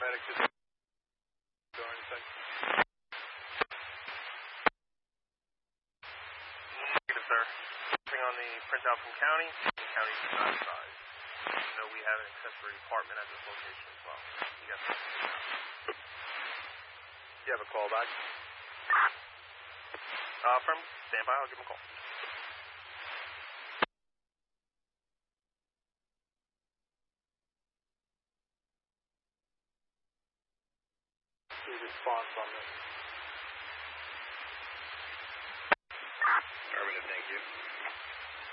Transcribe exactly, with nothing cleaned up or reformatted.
paramedic just or anything? Negative, sir. Nothing on the printout from county. The county does not advise. You know we have an accessory apartment at this location as well. You got something. You have a call back? Uh, from standby, I'll give him a call. Response on this.